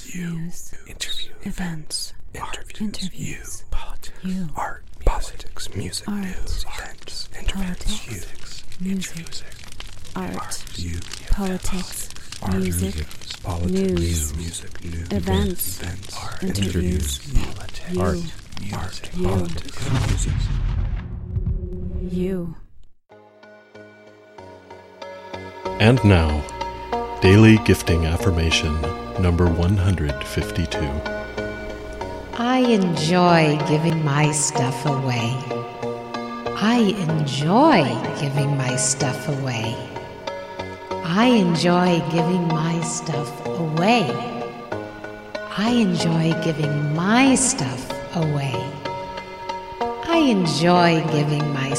news, interview, events, interviews, politics, art, politics, music, art, news, events, politics, music, art, politics, music, news, events, interviews, you. And now, Daily Gifting Affirmation number 152. I enjoy giving my stuff away. I enjoy giving my stuff away. I enjoy giving my stuff away. I enjoy giving my stuff away. I enjoy giving my